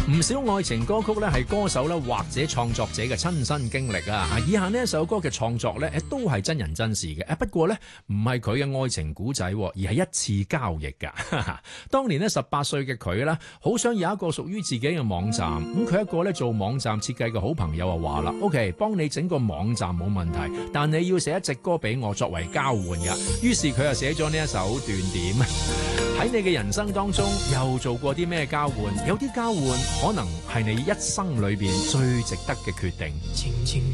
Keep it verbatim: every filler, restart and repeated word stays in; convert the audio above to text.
唔少愛情歌曲咧係歌手咧或者創作者嘅親身經歷啊！以下呢一首歌嘅創作咧，都係真人真事嘅。不過咧，唔係佢嘅愛情古仔，而係一次交易㗎。當年咧十八歲嘅佢咧，好想有一個屬於自己嘅網站。咁佢一個咧做網站設計嘅好朋友就話啦 ：，OK， 幫你整個網站冇問題，但你要寫一隻歌俾我作為交換㗎。於是佢就寫咗呢一首斷點。喺你嘅人生當中，又做過啲咩交換？有啲交換可能係你一生裏邊最值得嘅決定。 靜靜